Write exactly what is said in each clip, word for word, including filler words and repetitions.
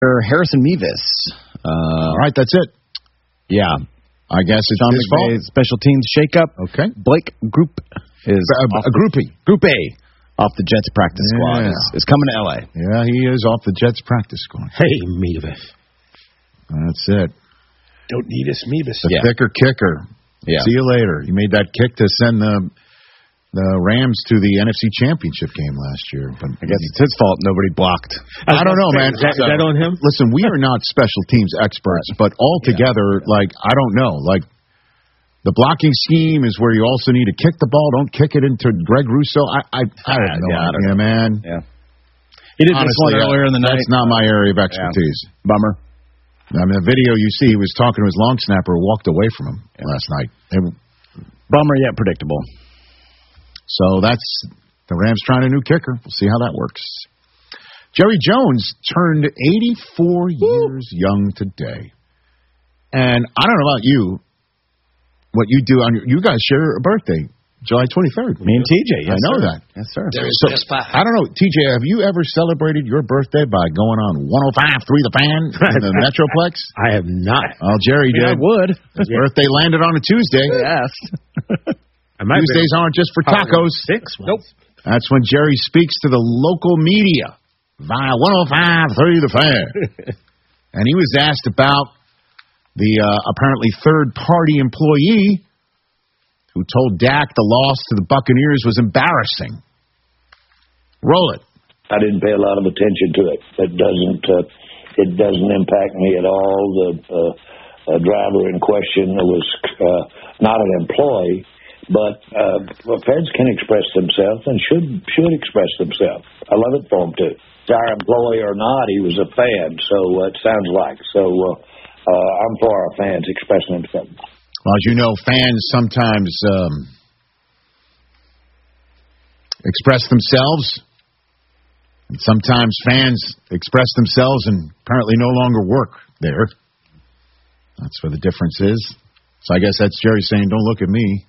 Harrison Mevis. Uh, All right, that's it. Yeah. I guess it's Sean his fault. McVay's special teams shakeup. Okay. Blake Group is A, a, a groupie. Group A off the Jets practice Yeah. squad is, is coming to L A. Yeah, he is off the Jets practice squad. Hey, Mevis. That's it. Don't need us, Mevis. The Yeah. thicker kicker. Yeah. See you later. You made that kick to send the the Rams to the N F C Championship game last year. But I guess it's his fault nobody blocked. I don't know, man. Is that, is that on him? Listen, we are not special teams experts, but altogether, yeah. like, I don't know. Like, the blocking scheme is where you also need to kick the ball. Don't kick it into Greg Rousseau. I I, I don't know, yeah, I don't idea, know. man. Yeah. He did Honestly, this one earlier in the night. That's not my area of expertise. Yeah. Bummer. I mean, the video you see, he was talking to his long snapper, who walked away from him yeah. last night. It, Bummer yet predictable. So that's the Rams trying a new kicker. We'll see how that works. Jerry Jones turned eighty-four Woo. Years young today. And I don't know about you, what you do on your, you guys share a birthday, July twenty-third. Me and T J, yes, I know sir. that. Yes, sir. So, I don't know, T J, have you ever celebrated your birthday by going on one oh five point three The Fan in the Metroplex? I have not. Well, Jerry did. I would. His birthday landed on a Tuesday. Yes. Tuesdays aren't just for tacos. Six Nope. That's when Jerry speaks to the local media via one oh five point three The Fan. And he was asked about the uh, apparently third-party employee who told Dak the loss to the Buccaneers was embarrassing. Roll it. I didn't pay a lot of attention to it. It doesn't. Uh, it doesn't impact me at all. The uh, uh, driver in question was uh, not an employee. But uh, well, fans can express themselves and should should express themselves. I love it for them too. Our employee or not, he was a fan, so uh, it sounds like. So uh, uh, I'm for our fans expressing themselves. Well, as you know, fans sometimes um, express themselves, and sometimes fans express themselves and apparently no longer work there. That's where the difference is. So I guess that's Jerry saying, "Don't look at me."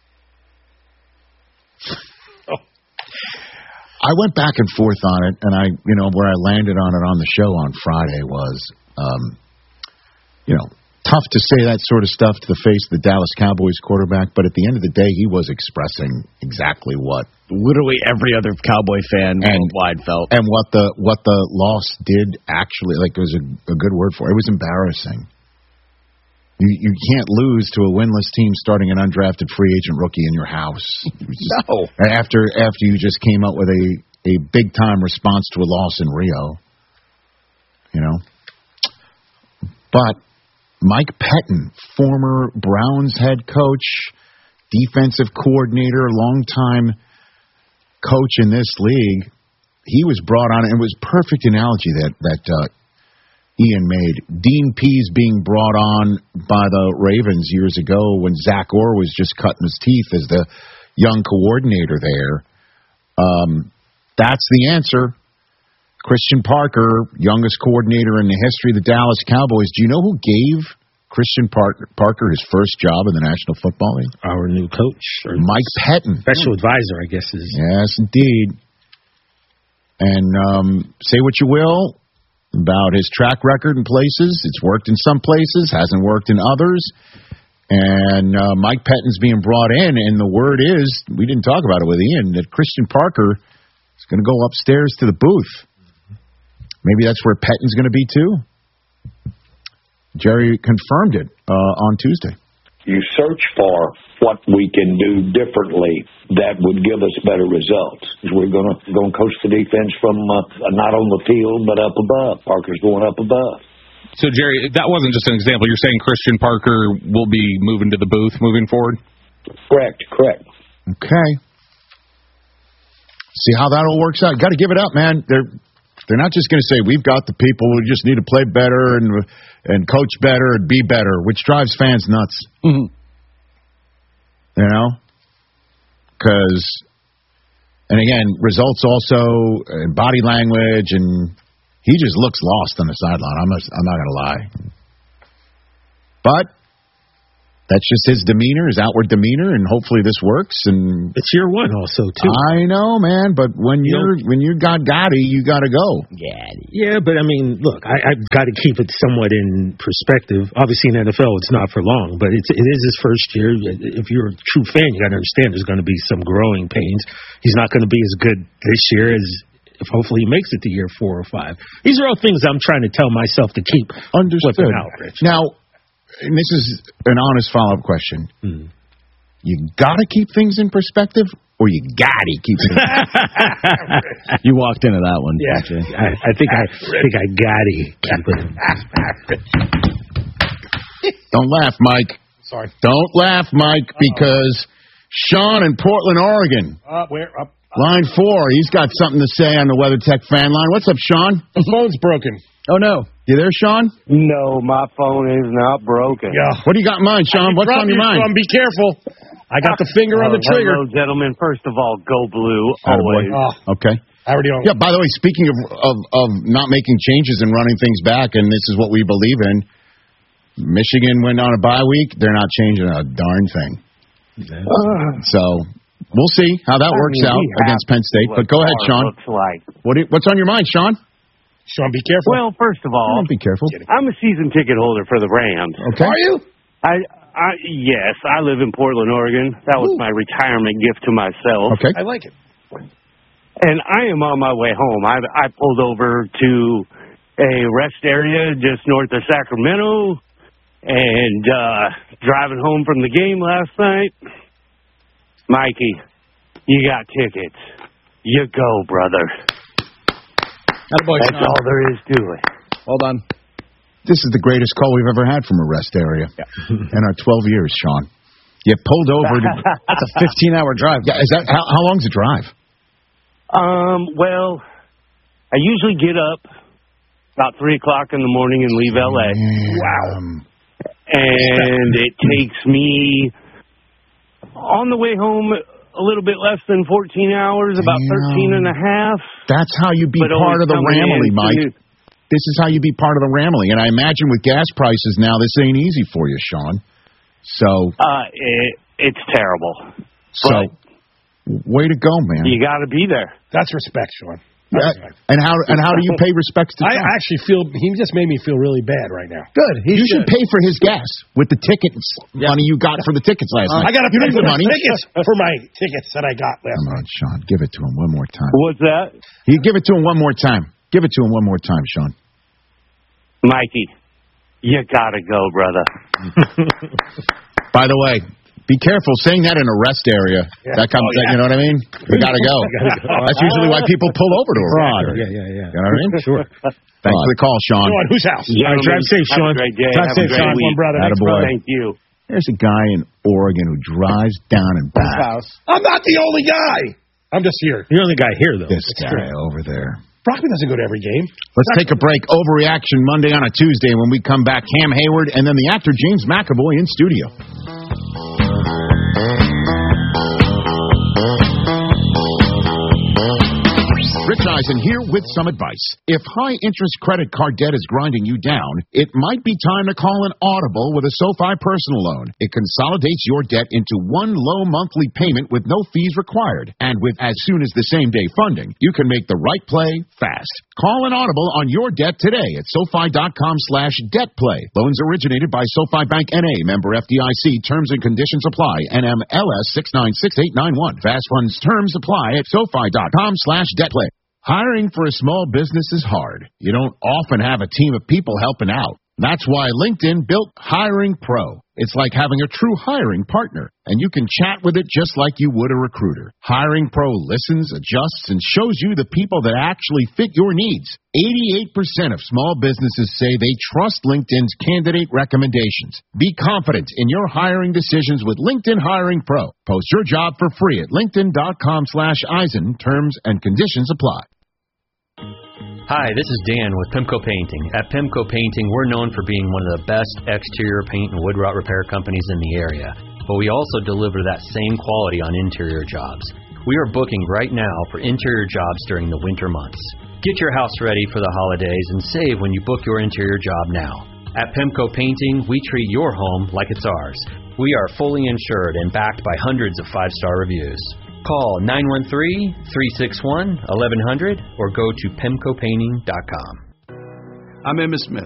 I went back and forth on it, and I, you know, where I landed on it on the show on Friday was, um, you know, tough to say that sort of stuff to the face of the Dallas Cowboys quarterback, but at the end of the day, he was expressing exactly what literally every other Cowboy fan and, worldwide felt, and what the what the loss did actually, like, it was a, a good word for it. It was embarrassing. You you can't lose to a winless team starting an undrafted free agent rookie in your house. Just, no. After after you just came out with a, a big time response to a loss in Rio. You know? But Mike Pettin, former Browns head coach, defensive coordinator, longtime coach in this league, he was brought on. It was a perfect analogy that that uh, Ian made. Dean Pease being brought on by the Ravens years ago when Zach Orr was just cutting his teeth as the young coordinator there. Um, that's the answer. Christian Parker, youngest coordinator in the history of the Dallas Cowboys. Do you know who gave Christian Parker, Parker his first job in the National Football League? Our new coach. Mike Pettin. Special advisor, I guess. is. Yes, indeed. And um, say what you will about his track record in places. It's worked in some places, hasn't worked in others. And uh, Mike Pettin's being brought in, and the word is, we didn't talk about it with Ian, that Christian Parker is going to go upstairs to the booth. Maybe that's where Pettin's going to be, too. Jerry confirmed it uh, on Tuesday. You search for what we can do differently that would give us better results. We're going to going to coach the defense from uh, not on the field, but up above. Parker's going up above. So, Jerry, that wasn't just an example. You're saying Christian Parker will be moving to the booth moving forward? Correct, correct. Okay. See how that all works out. Got to give it up, man. They're they're not just going to say, we've got the people, we just need to play better and and coach better and be better, which drives fans nuts. Mm-hmm. You know? Because, and again, results also, uh, body language, and he just looks lost on the sideline. I'm not, I'm not going to lie. But That's just his demeanor, his outward demeanor, and hopefully this works. And It's year one also, too. I know, man, but when You you're when you got Gotti, you got to go. Yeah, but I mean, look, I, I've got to keep it somewhat in perspective. Obviously, in the N F L, it's not for long, but it's, it is his first year. If you're a true fan, you got to understand there's going to be some growing pains. He's not going to be as good this year as if hopefully he makes it to year four or five. These are all things I'm trying to tell myself to keep Understood. flipping out, Rich. Now, and this is an honest follow-up question. Hmm. You got to keep things in perspective, or you got to keep things You walked into that one. Yeah, didn't you? I, I think I think I got it. Don't laugh, Mike. Sorry. Don't laugh, Mike, because Sean in Portland, Oregon, Uh, where? Up. line four, he's got something to say on the WeatherTech fan line. What's up, Sean? The phone's broken. Oh, no. You there, Sean? No, my phone is not broken. Yeah. What do you got in mind, Sean? What's Drop on your your mind? phone. Be careful. I got the finger on the Oh, trigger. Hello, gentlemen. First of all, go blue. Attaboy. Always. Oh, Okay. I already don't. Yeah, by the way, speaking of, of, of not making changes and running things back, and this is what we believe in, Michigan went on a bye week. They're not changing a darn thing. So we'll see how that I works mean, out we have against Penn State. what But go ahead, ours Sean. Looks like. What do you, what's on your mind, Sean? Sean, be careful. Well, first of all, Don't be careful. I'm a season ticket holder for the Rams. Okay. Are you? I, I, yes, I live in Portland, Oregon. That was Ooh. my retirement gift to myself. Okay. I like it. And I am on my way home. I, I pulled over to a rest area just north of Sacramento, and uh, driving home from the game last night. Mikey, you got tickets. You go, brother. Attaboy, That's Sean. all there is to it. Well done. This is the greatest call we've ever had from a rest area in our twelve years, Sean. You pulled over. To, That's a fifteen-hour drive. yeah, is that how, how long's the drive? Um, well, I usually get up about three o'clock in the morning and leave L A. Wow. And it takes me on the way home a little bit less than fourteen hours, about Damn. thirteen and a half. That's how you be But part only of the coming Ramily, in Mike. to- This is how you be part of the Ramily. And I imagine with gas prices now, this ain't easy for you, Sean. So, Uh, it, it's terrible. so way to go, man. You got to be there. That's respect, Sean. Yeah, That's respect. and how and how do you pay respects to I Sean? actually feel he just made me feel really bad right now. Good. He You should pay for his gas with the tickets money you got for the tickets last night. I got to you pay need for the my money. tickets for my tickets that I got last Come night. on, Sean, give it to him one more time. What's that? You give it to him one more time. Give it to him one more time, Sean. Mikey, you got to go, brother. By the way, be careful saying that in a rest area. That comes, Oh, yeah. you know what I mean? You got to go. That's usually why people pull over to a rest area. Yeah, yeah, yeah. You know what I mean? Sure. Thanks for the call, Sean. Sean, whose house? All right, drive safe, Have Sean. a great day. Drive Have safe, a great Sean. week. One brother. Attaboy. Thank you. There's a guy in Oregon who drives down and back. I'm not the only guy. I'm just here. You're the only guy here, though. This It's guy true. over there. Brockman doesn't go to every game. Let's take a break. Overreaction Monday on a Tuesday. When we come back, Cam Hayward and then the actor James McAvoy in studio. Rich Eisen here with some advice. If high-interest credit card debt is grinding you down, it might be time to call an audible with a SoFi personal loan. It consolidates your debt into one low monthly payment with no fees required. And with as soon as the same-day funding, you can make the right play fast. Call an audible on your debt today at SoFi.com slash debt play. Loans originated by SoFi Bank N A, member F D I C. Terms and conditions apply. N M L S six nine six eight nine one. Fast funds terms apply at SoFi.com slash debt play. Hiring for a small business is hard. You don't often have a team of people helping out. That's why LinkedIn built Hiring Pro. It's like having a true hiring partner, and you can chat with it just like you would a recruiter. Hiring Pro listens, adjusts, and shows you the people that actually fit your needs. eighty-eight percent of small businesses say they trust LinkedIn's candidate recommendations. Be confident in your hiring decisions with LinkedIn Hiring Pro. Post your job for free at linkedin.com slash Eisen. Terms and conditions apply. Hi, this is Dan with Pimco Painting. At Pimco Painting, we're known for being one of the best exterior paint and wood rot repair companies in the area, but we also deliver that same quality on interior jobs. We are booking right now for interior jobs during the winter months. Get your house ready for the holidays and save when you book your interior job now. At Pimco Painting, we treat your home like it's ours. We are fully insured and backed by hundreds of five-star reviews. Call nine one three, three six one, eleven hundred or go to pimco painting dot com. I'm Emmitt Smith.